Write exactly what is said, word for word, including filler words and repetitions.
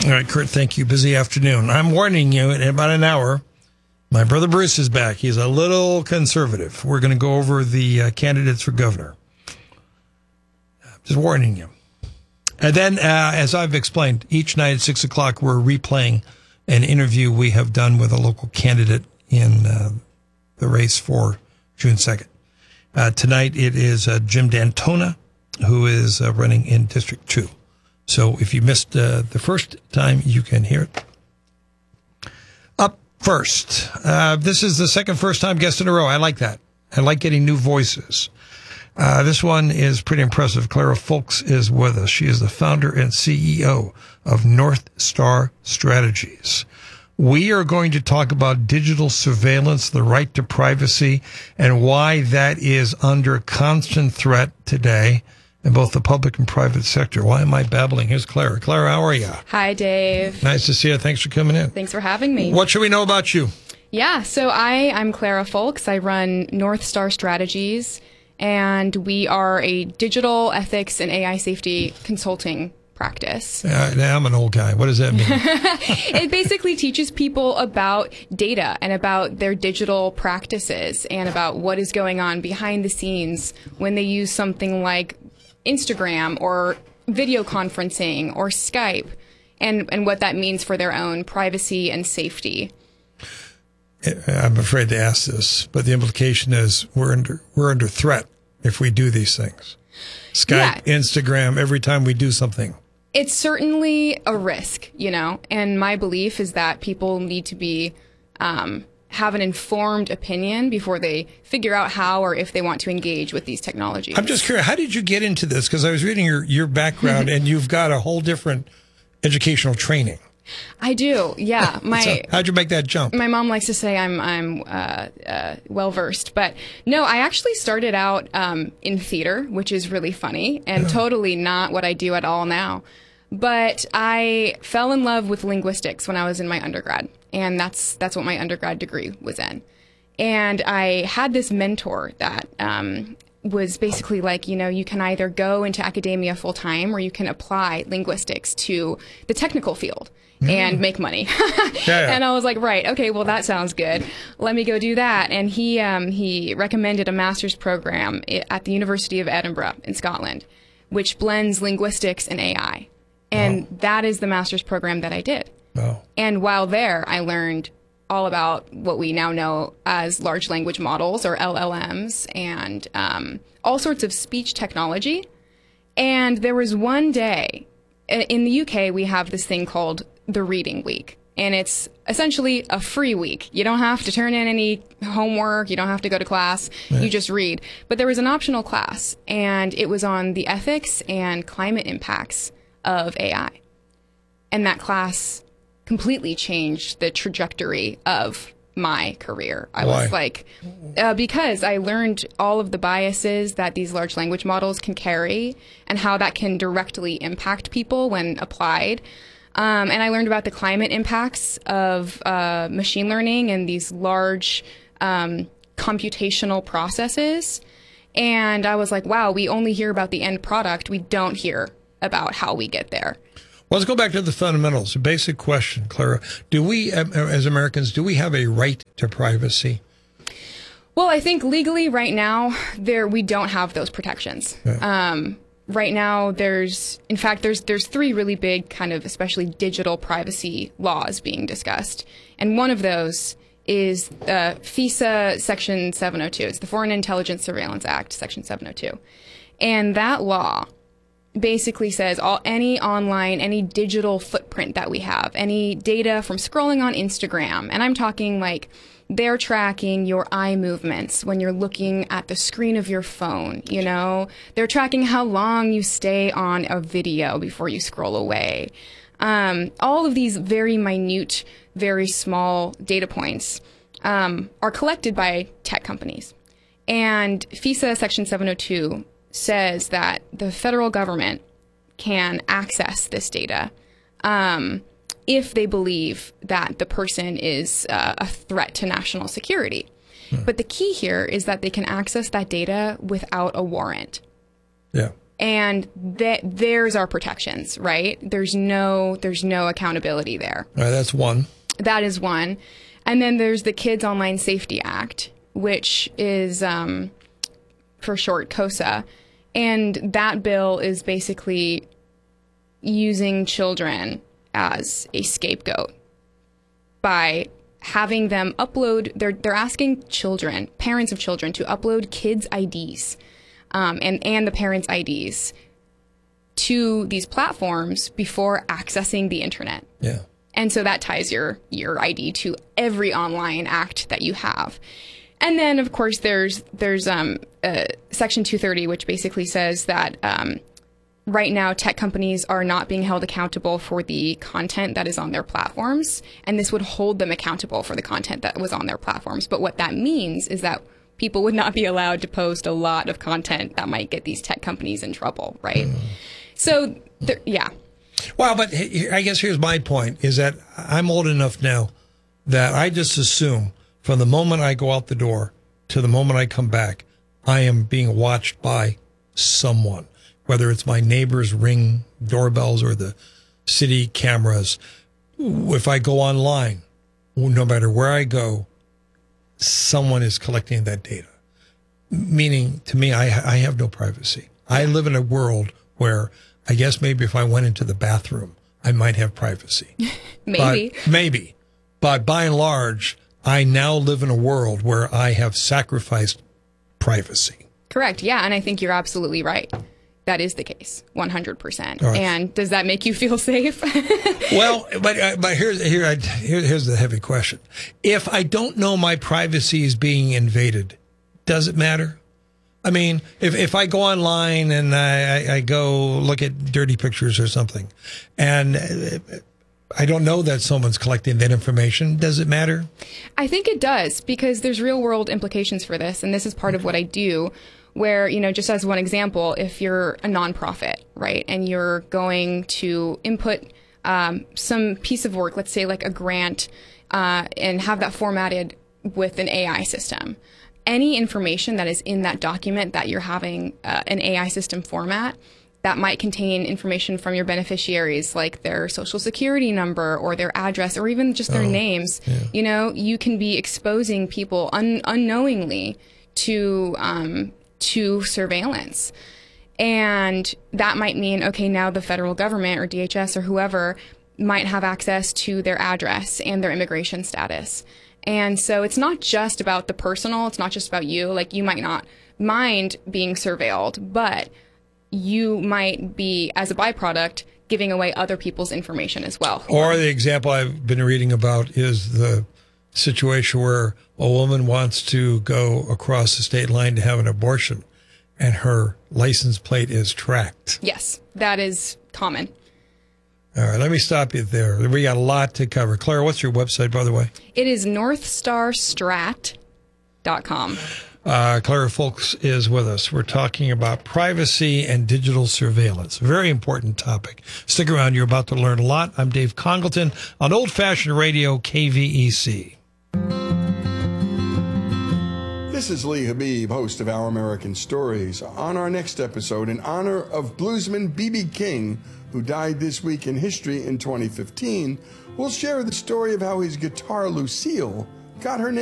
All right, Kurt, thank you. Busy afternoon. I'm warning you, in about an hour, my brother Bruce is back. He's a little conservative. We're going to go over the uh, candidates for governor. Just warning you. And then, uh, as I've explained, each night at six o'clock, we're replaying an interview we have done with a local candidate in uh, the race for June second. Uh, tonight, it is uh, Jim D'Antona, who is uh, running in District two. So if you missed uh, the first time, you can hear it. Up first, uh, this is the second first-time guest in a row. I like that. I like getting new voices. Uh, this one is pretty impressive. Clara Folks is with us. She is the founder and C E O of North Star Strategies. We are going to talk about digital surveillance, the right to privacy, and why that is under constant threat today in both the public and private sector. Why am I babbling? Here's Clara. Clara, how are you? Hi, Dave. Nice to see you. Thanks for coming in. Thanks for having me. What should we know about you? Yeah, so I, I'm Clara Folks. I run North Star Strategies, and we are a digital ethics and A I safety consulting practice. Uh, I'm an old guy. What does that mean? It basically teaches people about data and about their digital practices and about what is going on behind the scenes when they use something like Instagram or video conferencing or Skype, and, and what that means for their own privacy and safety. I'm afraid to ask this, but the implication is we're under we're under threat if we do these things. Skype, yeah. Instagram, every time we do something. It's certainly a risk, you know, and my belief is that people need to be um, have an informed opinion before they figure out how or if they want to engage with these technologies. I'm just curious, how did you get into this? Because I was reading your, your background and you've got a whole different educational training. I do, yeah. My so how'd you make that jump? My mom likes to say I'm I'm uh, uh, well versed, but no, I actually started out um, in theater, which is really funny and yeah. totally not what I do at all now. But I fell in love with linguistics when I was in my undergrad, and that's that's what my undergrad degree was in. And I had this mentor that um, was basically like, you know, you can either go into academia full time or you can apply linguistics to the technical field and make money. yeah, yeah. And I was like, right, okay, well, that sounds good. Let me go do that. And he um, he recommended a master's program at the University of Edinburgh in Scotland, which blends linguistics and A I. And oh. that is the master's program that I did. Oh. And while there, I learned all about what we now know as large language models, or L L Ms, and um, all sorts of speech technology. And there was one day, in the U K, we have this thing called the Reading Week. And it's essentially a free week. You don't have to turn in any homework. You don't have to go to class. Right. You just read. But there was an optional class, and it was on the ethics and climate impacts of A I. And that class completely changed the trajectory of my career. I Why? was like, uh, because I learned all of the biases that these large language models can carry and how that can directly impact people when applied. Um, and I learned about the climate impacts of uh, machine learning and these large um, computational processes. And I was like, wow, we only hear about the end product. We don't hear about how we get there. Well, let's go back to the fundamentals. A basic question, Clara. Do we, as Americans, do we have a right to privacy? Well, I think legally right now, there we don't have those protections. Yeah. Um, right now, there's, in fact, there's there's three really big kind of, especially digital privacy laws being discussed. And one of those is uh, FISA Section seven oh two. It's the Foreign Intelligence Surveillance Act, Section seven oh two. And that law basically says all any online, any digital footprint that we have, any data from scrolling on Instagram, and I'm talking like they're tracking your eye movements when you're looking at the screen of your phone, you know, they're tracking how long you stay on a video before you scroll away. Um, all of these very minute, very small data points um, are collected by tech companies. And FISA Section seven oh two says that the federal government can access this data um, if they believe that the person is uh, a threat to national security. Hmm. But the key here is that they can access that data without a warrant. Yeah. And that there's our protections, right? There's no there's no accountability there. All right, that's one. That is one. And then there's the Kids Online Safety Act, which is um, for short KOSA. And that bill is basically using children as a scapegoat by having them upload, they're, they're asking children, parents of children, to upload kids' I Ds. Um, and, and the parents' I Ds to these platforms before accessing the internet. Yeah. And so that ties your, your I D to every online act that you have. And then, of course, there's there's um, uh, Section two thirty, which basically says that um, right now tech companies are not being held accountable for the content that is on their platforms. And this would hold them accountable for the content that was on their platforms. But what that means is that people would not be allowed to post a lot of content that might get these tech companies in trouble, right? Mm. So, there, yeah. Well, but I guess here's my point, is that I'm old enough now that I just assume from the moment I go out the door to the moment I come back, I am being watched by someone, whether it's my neighbor's Ring doorbells or the city cameras. If I go online, no matter where I go, someone is collecting that data. Meaning, to me, I, I have no privacy. I live in a world where I guess maybe if I went into the bathroom, I might have privacy. Maybe. But, maybe. But by and large, I now live in a world where I have sacrificed privacy. Correct. Yeah. And I think you're absolutely right. That is the case, one hundred percent. Right. And does that make you feel safe? Well, but uh, but here's here, I, here here's the heavy question: if I don't know my privacy is being invaded, does it matter? I mean, if if I go online and I, I go look at dirty pictures or something, and I don't know that someone's collecting that information, does it matter? I think it does, because there's real world implications for this, and this is part of what I do. Where, you know, just as one example, if you're a nonprofit, right, and you're going to input um, some piece of work, let's say like a grant, uh, and have that formatted with an A I system, any information that is in that document that you're having uh, an A I system format, that might contain information from your beneficiaries, like their social security number or their address or even just their oh, names, yeah. You know, you can be exposing people un- unknowingly to um, to surveillance. And that might mean, okay, now the federal government or D H S or whoever might have access to their address and their immigration status. And so it's not just about the personal, it's not just about you. Like, you might not mind being surveilled, but you might be, as a byproduct, giving away other people's information as well. Or the example I've been reading about is the situation where a woman wants to go across the state line to have an abortion, and her license plate is tracked. Yes, that is common. All right, let me stop you there. We got a lot to cover. Clara, what's your website, by the way? It is north star strat dot com. Uh, Clara Folks is with us. We're talking about privacy and digital surveillance. Very important topic. Stick around. You're about to learn a lot. I'm Dave Congleton on Old Fashioned Radio, K V E C. This is Lee Habib, host of Our American Stories. On our next episode, in honor of bluesman B B King, who died this week in history in twenty fifteen, we'll share the story of how his guitar, Lucille, got her name.